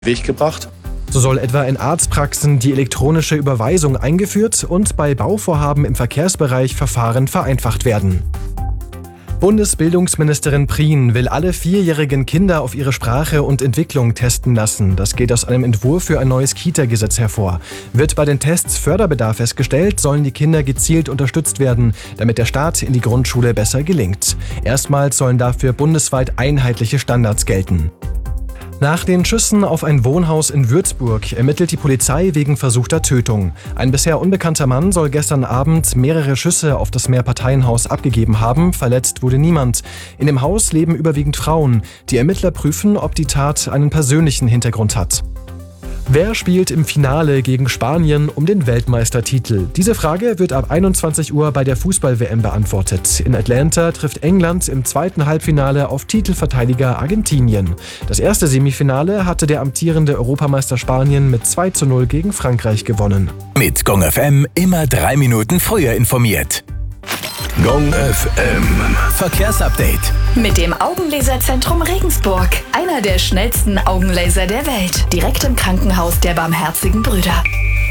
Weg gebracht. So soll etwa in Arztpraxen die elektronische Überweisung eingeführt und bei Bauvorhaben im Verkehrsbereich Verfahren vereinfacht werden. Bundesbildungsministerin Prien will alle 4-jährigen Kinder auf ihre Sprache und Entwicklung testen lassen. Das geht aus einem Entwurf für ein neues Kita-Gesetz hervor. Wird bei den Tests Förderbedarf festgestellt, sollen die Kinder gezielt unterstützt werden, damit der Start in die Grundschule besser gelingt. Erstmals sollen dafür bundesweit einheitliche Standards gelten. Nach den Schüssen auf ein Wohnhaus in Würzburg ermittelt die Polizei wegen versuchter Tötung. Ein bisher unbekannter Mann soll gestern Abend mehrere Schüsse auf das Mehrparteienhaus abgegeben haben. Verletzt wurde niemand. In dem Haus leben überwiegend Frauen. Die Ermittler prüfen, ob die Tat einen persönlichen Hintergrund hat. Wer spielt im Finale gegen Spanien um den Weltmeistertitel? Diese Frage wird ab 21 Uhr bei der Fußball-WM beantwortet. In Atlanta trifft England im zweiten Halbfinale auf Titelverteidiger Argentinien. Das erste Semifinale hatte der amtierende Europameister Spanien mit 2:0 gegen Frankreich gewonnen. Mit Gong FM immer 3 Minuten früher informiert. Gong FM Verkehrsupdate. Mit dem Augenlaserzentrum Regensburg. Einer der schnellsten Augenlaser der Welt. Direkt im Krankenhaus der Barmherzigen Brüder.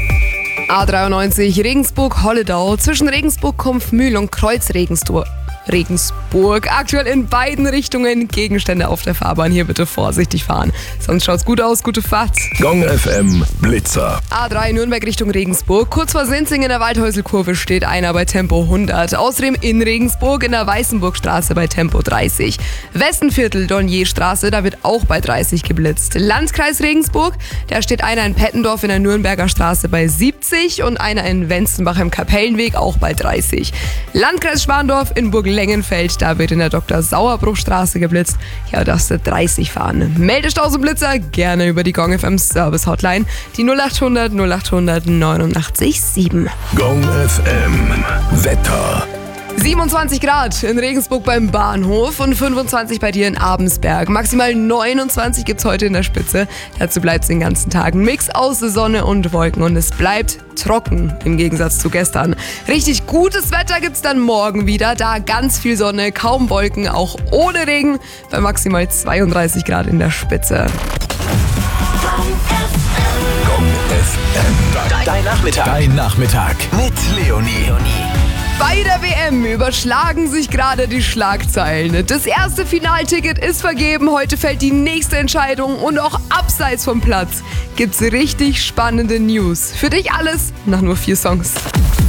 A93 Regensburg-Holledau zwischen Regensburg-Kumpfmühl und Kreuz-Regensburg. Aktuell in beiden Richtungen Gegenstände auf der Fahrbahn. Hier bitte vorsichtig fahren. Sonst schaut's gut aus. Gute Fahrt. Gong FM Blitzer. A3 Nürnberg Richtung Regensburg. Kurz vor Sinzing in der Waldhäuselkurve steht einer bei Tempo 100. Außerdem in Regensburg in der Weißenburgstraße bei Tempo 30. Westenviertel Donierstraße, da wird auch bei 30 geblitzt. Landkreis Regensburg, da steht einer in Pettendorf in der Nürnberger Straße bei 70 und einer in Wenzenbach im Kapellenweg auch bei 30. Landkreis Schwandorf in Burglengenfeld, da wird in der Dr. Sauerbruchstraße geblitzt. Ja, darfst du 30 fahren. Meldestaus und Blitzer gerne über die Gong FM Service Hotline, die 0800 0800 89 7. Gong FM Wetter. 27 Grad in Regensburg beim Bahnhof und 25 bei dir in Abensberg. Maximal 29 gibt's heute in der Spitze. Dazu bleibt's den ganzen Tag. Ein Mix aus Sonne und Wolken und es bleibt trocken im Gegensatz zu gestern. Richtig gutes Wetter gibt's dann morgen wieder. Da ganz viel Sonne, kaum Wolken, auch ohne Regen bei maximal 32 Grad in der Spitze. Gong FM. Dein Nachmittag mit Leonie. Bei der WM überschlagen sich gerade die Schlagzeilen. Das erste Finalticket ist vergeben, heute fällt die nächste Entscheidung und auch abseits vom Platz gibt's richtig spannende News. Für dich alles nach nur 4 Songs.